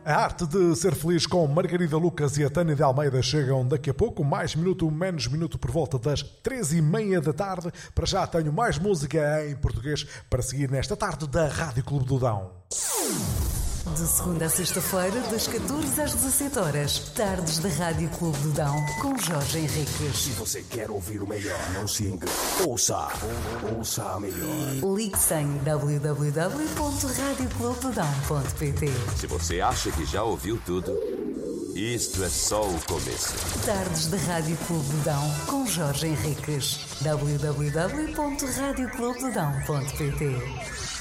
A arte de ser feliz com Margarida Lucas e a Tânia de Almeida chegam daqui a pouco. Mais minuto, menos minuto, por volta das 3h30 da tarde. Para já tenho mais música em português para seguir nesta tarde da Rádio Clube do Dão. De segunda a sexta-feira, das 14 às 17 horas, tardes da Rádio Clube do Dão, com Jorge Henriques. Se você quer ouvir o melhor, não se engane. Ouça a melhor. Ligue-se em www.radioclubedodão.pt. Se você acha que já ouviu tudo, isto é só o começo. Tardes da Rádio Clube do Dão, com Jorge Henriques. www.radioclubedodão.pt.